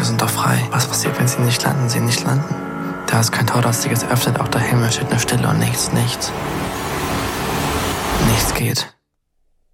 sind doch frei. Was passiert, wenn sie nicht landen? Sie nicht landen. Da ist kein Tor, das sich jetzt öffnet, auch der Himmel steht nur Stille und nichts. Nichts geht.